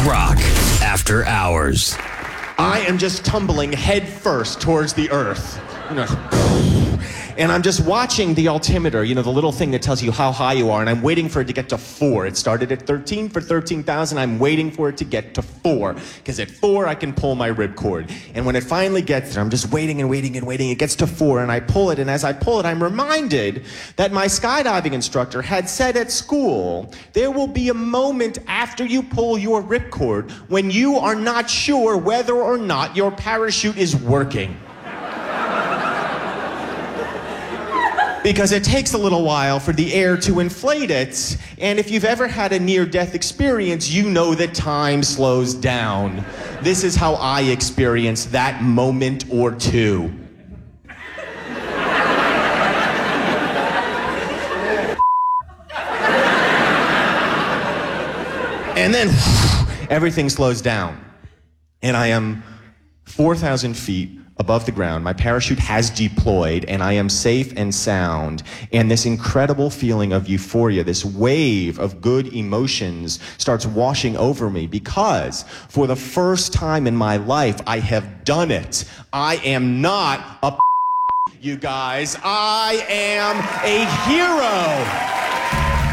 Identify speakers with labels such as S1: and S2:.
S1: Rock After Hours.
S2: I am just tumbling head first towards the earth. And I'm just watching the altimeter, the little thing that tells you how high you are, and I'm waiting for it to get to 4. It started at 13 for 13,000. I'm waiting for it to get to 4, because at 4 I can pull my ripcord. And when it finally gets there, I'm just waiting and waiting and waiting. It gets to 4, and I pull it, and as I pull it, I'm reminded that my skydiving instructor had said at school, there will be a moment after you pull your ripcord when you are not sure whether or not your parachute is working. Because it takes a little while for the air to inflate it, and if you've ever had a near-death experience, you know that time slows down. This is how I experienced that moment or two. And then everything slows down, and I am 4,000 feet above the ground. My parachute has deployed, and I am safe and sound. And this incredible feeling of euphoria, this wave of good emotions starts washing over me, because for the first time in my life, I have done it. I am not a you guys. I am a hero.